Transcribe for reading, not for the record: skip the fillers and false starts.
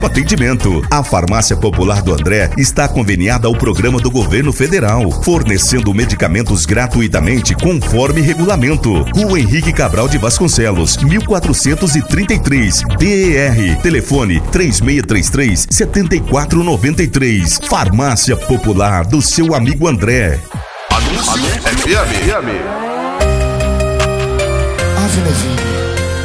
Atendimento. A Farmácia Popular do André está conveniada ao programa do Governo Federal, fornecendo medicamentos gratuitamente conforme regulamento. Rua Henrique Cabral de Vasconcelos, 1433, DER. Telefone 3633-7493. Farmácia Popular do seu amigo André. Anúncio FM. Ave Nevinho.